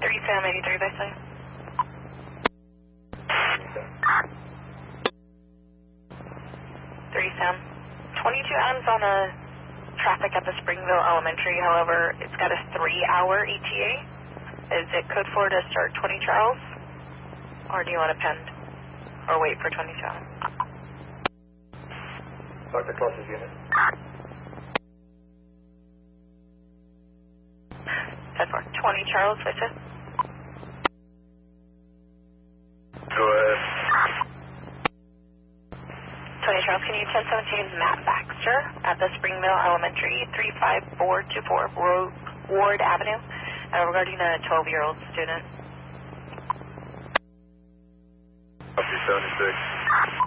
3 Sam 83 by Sam. 3 Sam. 22 Adams on a traffic at the Springville Elementary, however, it's got a 3-hour ETA. Is it code 4 to start 20 Charles? Or do you want to pend? Or wait for 20 Charles? Talk to closest unit. 10-4. 20 Charles, I said. Go ahead. 20 Charles, can you 1017 Matt Baxter at the Springville Elementary, 35424 Ward Avenue, regarding a 12-year-old student. Copy 76.